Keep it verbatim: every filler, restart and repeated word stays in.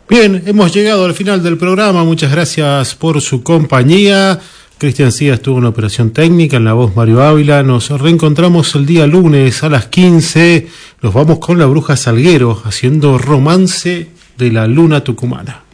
Bien, hemos llegado al final del programa. Muchas gracias por su compañía. Cristian Cía estuvo en la operación técnica, en la voz Mario Ávila. Nos reencontramos el día lunes a las quince. Nos vamos con la Bruja Salguero haciendo Romance de la Luna Tucumana.